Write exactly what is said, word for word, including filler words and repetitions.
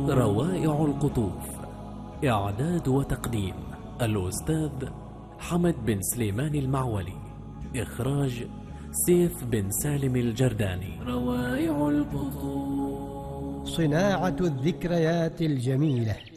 روائع القطوف. إعداد وتقديم الأستاذ حمد بن سليمان المعولي. إخراج سيف بن سالم الجرداني. روائع القطوف، صناعة الذكريات الجميلة.